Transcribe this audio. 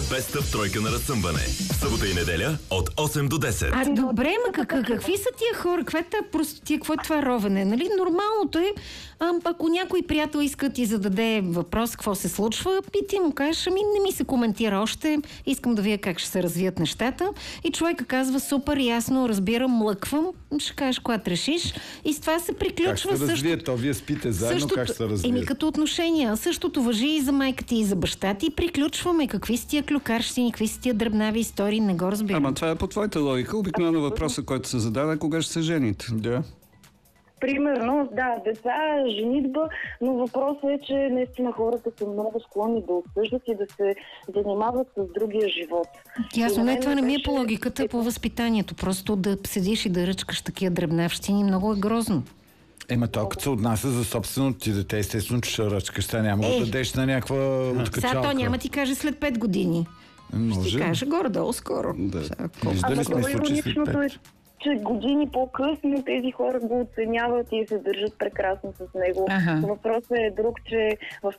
Беста тройка на разсъмване. Събота и неделя от 8 до 10. Добре, какви са тия хора? Какво е това ровене? Нали? Нормалното е, ако някой приятел иска ти зададе въпрос, какво се случва, и ти му кажеш, не ми се коментира още, искам да вия как ще се развият нещата. И човека казва, супер, ясно, разбирам, млъквам, ще кажеш, когато решиш. И с това се приключва. Как се развие то? Вие спите заедно, как се развие? Като отношения. Същото важи и за майка ти, и за баща ти. Приключваме. Какви са тия клюкарщини, какви са тия дръбнави истории, не го разбирам. Ама това е по твоята логика. Обикновено въпросът, който се зададе, кога ще се жените. Да. Примерно, деца, женитба, но въпросът е, че наистина хората са много склонни да обсъждат и да се занимават с другия живот. Ясно, това не ми е по логиката, по възпитанието. Просто да седиш и да ръчкаш такива дребнавщини, много е грозно. То като се отнася за собственото ти дете, естествено, че ще ръчкаш. Сега няма да дадеш на някаква откачалка. Сега то няма ти каже след 5 години. Ще ти каже горе-долу скоро. Виждали сме случаи след 5. Че години по-късно тези хора го оценяват и се държат прекрасно с него. Въпросът е друг, че в